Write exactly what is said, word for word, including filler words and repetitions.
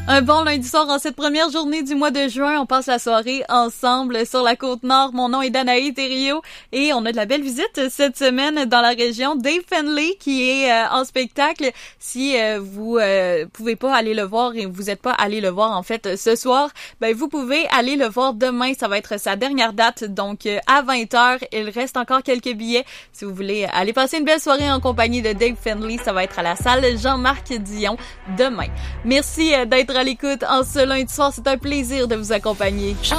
Un bon lundi soir en cette première journée du mois de juin. On passe la soirée ensemble sur la Côte-Nord. Mon nom est Danae Thériault et on a de la belle visite cette semaine dans la région. Dave Finlay qui est euh, en spectacle. Si euh, vous euh, pouvez pas aller le voir et vous n'êtes pas allé le voir en fait ce soir, ben vous pouvez aller le voir demain. Ça va être sa dernière date, donc euh, à vingt heures. Il reste encore quelques billets. Si vous voulez aller passer une belle soirée en compagnie de Dave Finlay, ça va être à la salle Jean-Marc Dion demain. Merci euh, d'être à l'écoute en ce lundi soir. C'est un plaisir de vous accompagner.